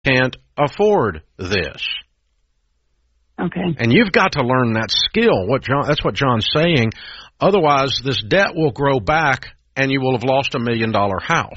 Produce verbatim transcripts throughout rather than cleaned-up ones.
can't afford this. Okay. And you've got to learn that skill. What John, that's what John's saying. Otherwise, this debt will grow back, and you will have lost a million-dollar house.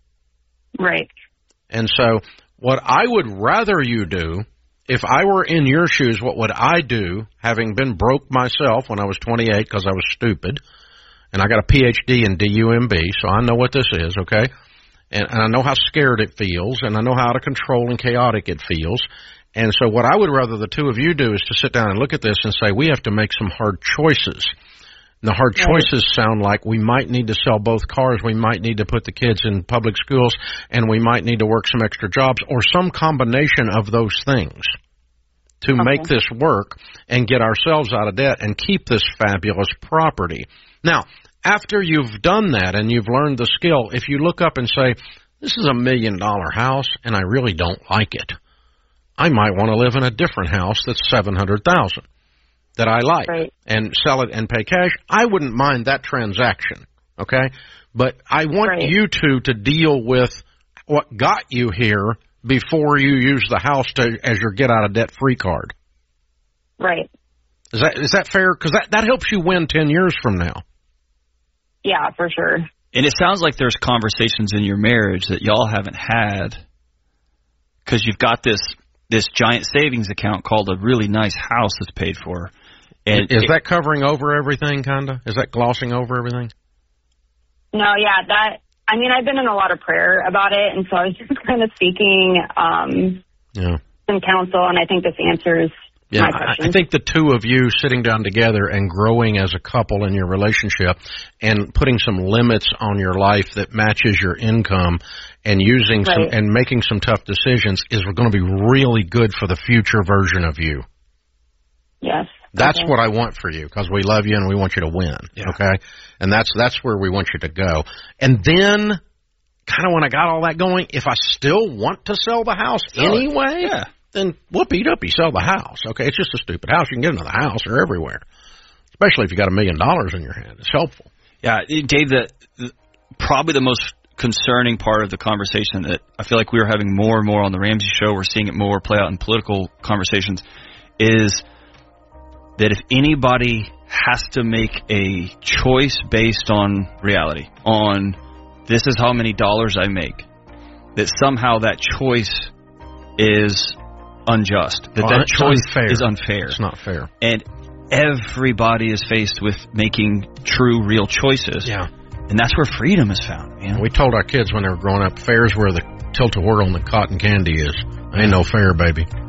Right. And so what I would rather you do, if I were in your shoes, what would I do, having been broke myself when I was twenty-eight because I was stupid, and I got a P H D in D U M B, so I know what this is, okay? And, and I know how scared it feels, and I know how out of control and chaotic it feels. And so what I would rather the two of you do is to sit down and look at this and say, we have to make some hard choices. And the hard choices sound like we might need to sell both cars, we might need to put the kids in public schools, and we might need to work some extra jobs, or some combination of those things to okay. make this work and get ourselves out of debt and keep this fabulous property. Now, after you've done that and you've learned the skill, if you look up and say, this is a million-dollar house and I really don't like it, I might want to live in a different house that's seven hundred thousand dollars that I like right. and sell it and pay cash. I wouldn't mind that transaction, okay? But I want right. you two to deal with what got you here before you use the house to, as your get-out-of-debt-free card. Right. Is that is that fair? Because that, that helps you win ten years from now. Yeah, for sure. And it sounds like there's conversations in your marriage that y'all haven't had because you've got this this giant savings account called a really nice house that's paid for. And is it, that covering over everything, kind of? Is that glossing over everything? No, yeah, that, I mean, I've been in a lot of prayer about it, and so I was just kind of seeking um, yeah. some counsel, and I think this answers yeah, my question. I think the two of you sitting down together and growing as a couple in your relationship and putting some limits on your life that matches your income and using right. some and making some tough decisions is going to be really good for the future version of you. Yes. That's okay. what I want for you because we love you and we want you to win, yeah. okay? And that's that's where we want you to go. And then, kind of when I got all that going, if I still want to sell the house sell anyway, yeah. then whoopee-doopie, sell the house, okay? It's just a stupid house. You can get another house or everywhere, especially if you got a million dollars in your hand. It's helpful. Yeah, Dave, the, the probably the most concerning part of the conversation that I feel like we are having more and more on the Ramsey Show, we're seeing it more play out in political conversations, is that if anybody has to make a choice based on reality, on this is how many dollars I make, that somehow that choice is unjust, that oh, that choice unfair. is unfair. It's not fair. And everybody is faced with making true, real choices. Yeah. And that's where freedom is found, man. We told our kids when they were growing up, fair's where the tilt-a-whirl and the cotton candy is. Ain't no fair, baby.